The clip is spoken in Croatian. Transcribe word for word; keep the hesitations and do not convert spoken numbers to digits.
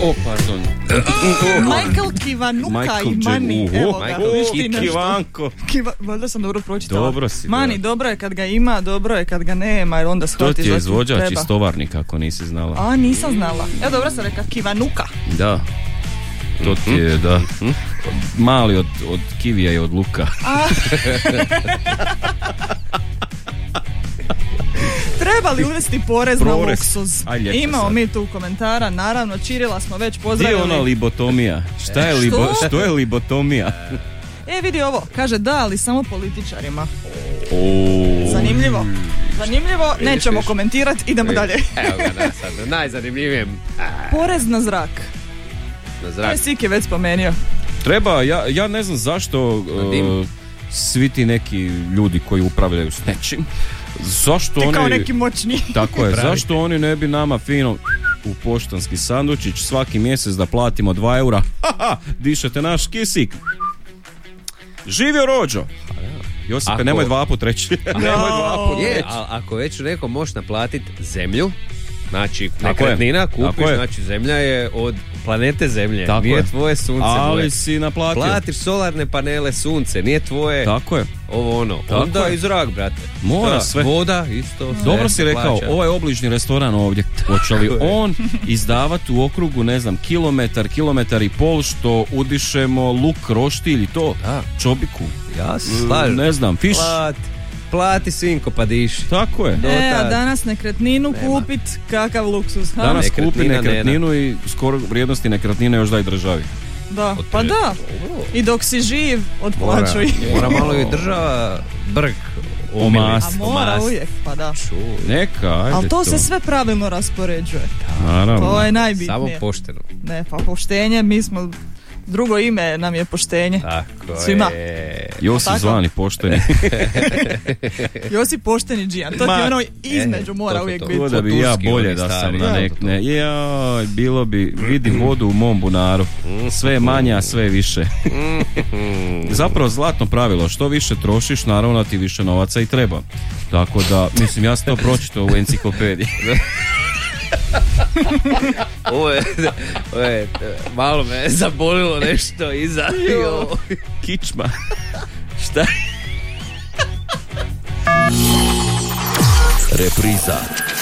O, pardon. Michael Kivanuka Michael i Mani. Jack- Evo Uhu, ga, Michael viš ti nešto. Kivanko. Kiva, valjda sam dobro pročitala. Dobro si, Mani, da. dobro je kad ga ima, dobro je kad ga nema, jer onda To shvatiš ti je da ti izvođač treba. iz Tovarnika, ako nisi znala. A, nisam znala. Evo, dobro sam rekla, Kivanuka. Da. To ti je, da. Mali od, od kivija i od luka. A. Treba li uvesti porez, Porez. na luksuz? Aj, lijepo Imamo sad. mi tu komentara, naravno, Čirila smo već Gdje je pozdravili. ona libotomija? Šta je, libo, Što? što je libotomija? E, vidi ovo, kaže da, ali samo političarima. O. Zanimljivo. Zanimljivo, Vidiš, nećemo vidiš. komentirati, idemo dalje. Evo ga, da, sad, najzanimljivijem. Porez na zrak. Na To zrak. je Siki već spomenuo. Treba, ja, ja ne znam zašto dim. uh, svi ti neki ljudi koji upravljaju s nečim, zašto Ti oni... kao neki moćni. Tako je, Pravi. zašto oni ne bi nama fino u poštanski sandučić svaki mjesec da platimo dva eura? Haha, dišete naš kisik. Živio Rođo! Josipe, Ako- nemoj dva put reći. Nemoj dva put Je, reći. a ako već neko možeš naplatiti zemlju, znači Tako nekretnina, je. kupiš, Tako je. znači zemlja je od planete Zemlje, Tako nije je. tvoje sunce. Ali moje. si naplatio. Platiš solarne panele, sunce, nije tvoje Tako je. ovo ono. Tako Onda je. i zrak, brate. Mora Šta? sve. Voda, isto. sve Dobro si se rekao, plaća. ovaj obližnji restoran ovdje, hoće li Tako je. on izdavati u okrugu, ne znam, kilometar, kilometar i pol što udišemo luk, roštilj i to, Da. čobiku, Ja se slažem. ne znam, fiš, Plati, plati sinko pa diši. tako je. Do E, a tad. danas nekretninu Nema. kupit, kakav luksuz. Ha? Danas kupi Nekretnina, nekretninu i skoro vrijednosti nekretnine još daj državi. Da, Od pa pre- da. Dobro. I dok si živ, Mora, otplaćuj. mora malo i država brk Omas. A mora uvijek, pa da. Neka, ajde Ali to se sve pravilno raspoređuje. Naravno. To je Samo najbitnije. pošteno. Ne, pa poštenje, mi smo, drugo ime nam je poštenje. Tako Svima. je. Josip Tako? zvani pošteni. Josip pošteni džijan, to ti Ma, je ono između e, mora to, to, uvijek to. biti. Ko da bi ja Turski bolje oni da sam stari. na Da, nek... to, to. Ne, jaj, bilo bi, vidi vodu u mom bunaru. Sve je manje, a sve je više. Zapravo zlatno pravilo, što više trošiš, naravno ti više novaca i treba. Tako da, mislim, ja sam to pročitao u enciklopediji. Ovo je, ovo je, malo me zabolilo nešto iza. Jo. Kičma. Šta? Repriza